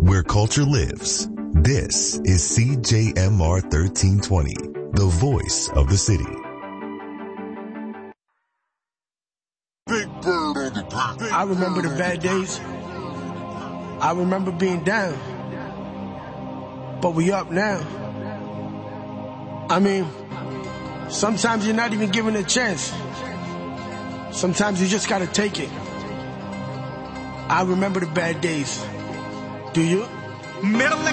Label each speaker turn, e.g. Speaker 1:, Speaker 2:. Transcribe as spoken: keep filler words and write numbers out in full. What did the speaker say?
Speaker 1: where culture lives. This is C J M R thirteen twenty, the voice of the city.
Speaker 2: I remember the bad days. I remember being down. But we up now. I mean, sometimes you're not even given a chance. Sometimes you just gotta take it. I remember the bad days. Do you?
Speaker 3: Middle